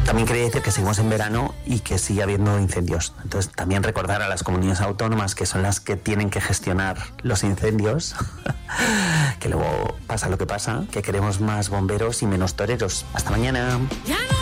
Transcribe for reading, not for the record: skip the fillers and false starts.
También quería decir que seguimos en verano y que sigue habiendo incendios. Entonces también recordar a las comunidades autónomas, que son las que tienen que gestionar los incendios, que luego pasa lo que pasa, que queremos más bomberos y menos toreros. Hasta mañana.